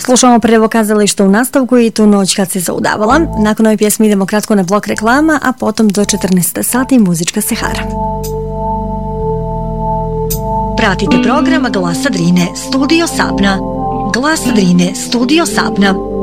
Slušamo prvo kazalište u nastavku i Tu noć kad se zaudavala. Nakon ove pjesme idemo kratko na blok reklama, a potom do 14 sati muzička sehara. Pratite program Glasa Drine, Studio Sapna. Glas Drine, Studio Sapna.